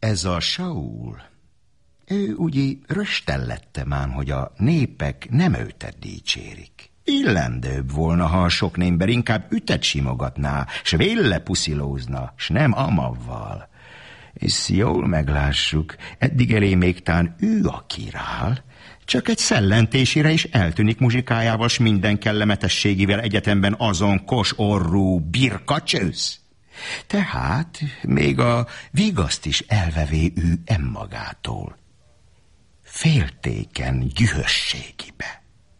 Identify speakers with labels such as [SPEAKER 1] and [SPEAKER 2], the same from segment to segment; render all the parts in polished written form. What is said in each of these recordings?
[SPEAKER 1] Ez a Saul, ő ugye röstellette már, hogy a népek nem őtet dicsérik. Illendőbb volna, ha a sok némber inkább ütet simogatná, s vélle puszilózna, s nem amavval. És jól meglássuk, eddig elé még tán ő a királ, csak egy szellentésére is eltűnik muzsikájával, s minden kellemetességével egyetemben azon kos orrú birkacsősz. Tehát még a vigaszt is elvevé ő emmagától. Féltéken gyühösségibe.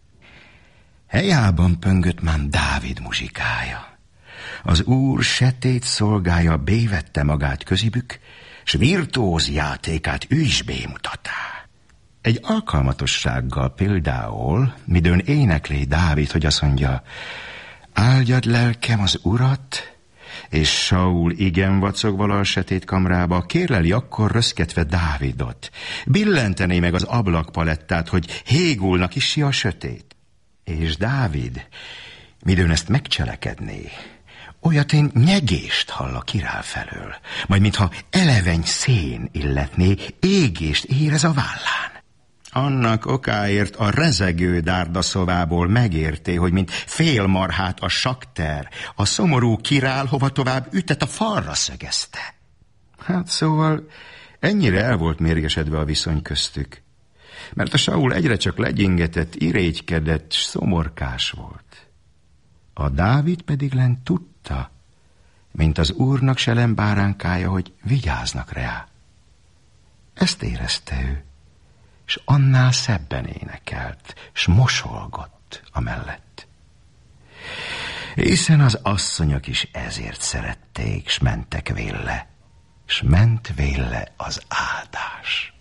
[SPEAKER 1] Helyában pöngött már Dávid muzsikája. Az úr setét szolgája bévette magát közibük, s virtuóz játékát ő is bémutatá. Egy alkalmatossággal például, midőn éneklé Dávid, hogy azt mondja, áldjad lelkem az urat, és Saul igen vacog vala a setét kamrába, kérleli akkor röszketve Dávidot. Billentené meg az ablakpalettát, hogy hégulnak is a sötét. És Dávid, midőn ezt megcselekedné, olyat én nyegést hall a király felől, majd mintha eleveny szén illetné, égést érez a vállán. Annak okáért a rezegő dárdaszovából megérté, hogy mint félmarhát a sakter, a szomorú királ hova tovább ütet a falra szögezte. Hát szóval ennyire el volt mérgesedve a viszony köztük, mert a Saul egyre csak legyingetett, irégykedett, s szomorkás volt. A Dávid pedig lent tudta, mint az úrnak selem báránkája, hogy vigyáznak rá. Ezt érezte ő, s annál szebben énekelt, s mosolgott amellett. Hiszen az asszonyok is ezért szerették, s mentek vélle, s ment vélle az áldás.